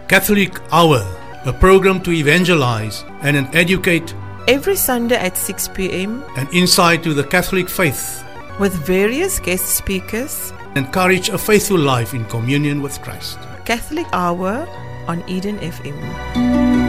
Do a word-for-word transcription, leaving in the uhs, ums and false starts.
Catholic Hour, a program to evangelize and educate, every Sunday at six p.m. an insight to the Catholic faith, with various guest speakers. encourage a faithful life in communion with Christ. Catholic Hour on Eden F M.